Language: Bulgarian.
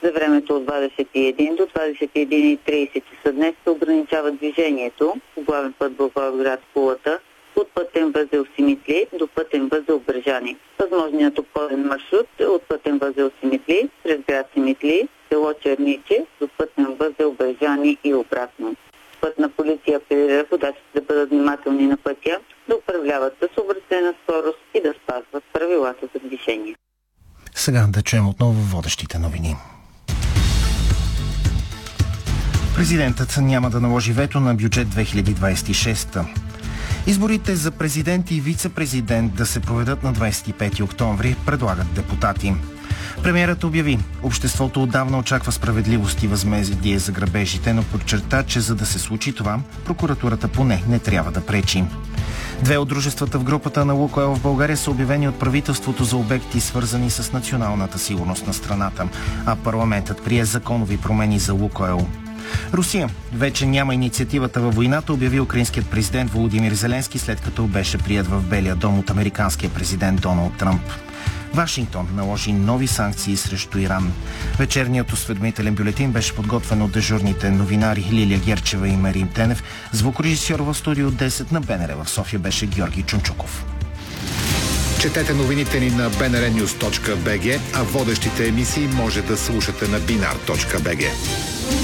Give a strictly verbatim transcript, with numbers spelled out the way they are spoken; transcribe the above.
За времето от двадесет и един до двадесет и една и тридесет часа днес се ограничава движението по главен път Благоевград – Кулата от пътен възел Симитли до пътен възел Бържани. Възможният обходен маршрут е от пътен възел Симитли през град Симитли, село Черниче до пътен възел Бържани и обратно. Пътна полиция апелира водачите да бъдат внимателни на пътя, да управляват с образцена скорост и да спазват правилата за движение. Сега да чуем отново водещите новини. Президентът няма да наложи вето на бюджет две хиляди двадесет и шеста. Изборите за президент и вице-президент да се проведат на двадесет и пети октомври, предлагат депутати. Премиерът обяви, обществото отдавна очаква справедливост и възмездие за грабежите, но подчерта, че за да се случи това, прокуратурата поне не трябва да пречи. Две от дружествата в групата на Лукойл в България са обявени от правителството за обекти, свързани с националната сигурност на страната, а парламентът прие законови промени за Лукойл. Русия вече няма инициативата във войната, обяви украинският президент Володимир Зеленски, след като беше приет в Белия дом от американския президент Доналд Тръмп. Вашингтон наложи нови санкции срещу Иран. Вечерният осведомителен бюлетин беше подготвен от дежурните новинари Лилия Герчева и Марин Тенев. Звукорежисьор в студио десет на БНР в София беше Георги Чунчуков. Четете новините ни на би ен ар нюз точка би джи, а водещите емисии може да слушате на бинар точка би джи.